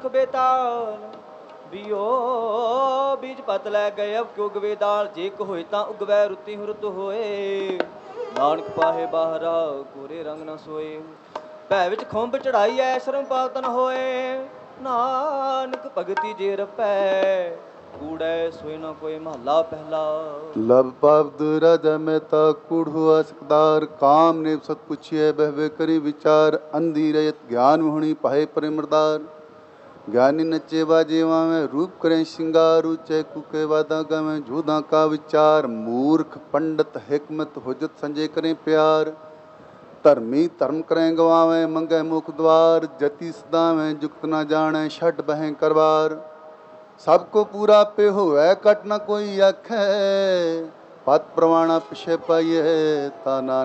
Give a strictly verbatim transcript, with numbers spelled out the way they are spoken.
लख बेताल बियो बीज पत लै गए अब क्यों उगवे दाल जे को होए ता उगवै रुति हुरत होए नानक पाहे बाहरा कोरे रंग न सोए भै विच खुंब चढ़ाई ऐ शर्म पातन होए नानक भगति जे रपै कूड़ै सोए न कोई महला पहला लभ पाप राजा मेहता कूढ़ हुआ सकदार काम ने सत पुछिए बहवे करी विचार अंधी रयत ज्ञान होनी पाए परिमरदार ज्ञानी नचे बाजे वावें रूप करें श्रृंगार ऊंचे कुके वादा गावें जोधा का विचार मूर्ख पंडित हिकमत हुजत संजय करें प्यार धर्मी धर्म करें गवावें मंगे मुख द्वार जति सदावें जुक्त न जाने छठ बहें करवार सबको पूरा पे होवे कट न कोई आखे पत प्रवाणा पिछे पाइए ता नानक